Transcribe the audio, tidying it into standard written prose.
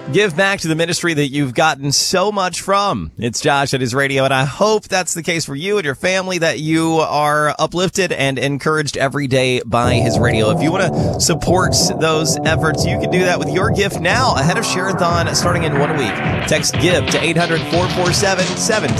Give back to the ministry that you've gotten so much from. It's Josh at his radio, and I hope that's the case for you and your family, that you are uplifted and encouraged every day by his radio. If you want to support those efforts, you can do that with your gift now ahead of Share-a-thon starting in 1 week. Text GIVE to 800-447-7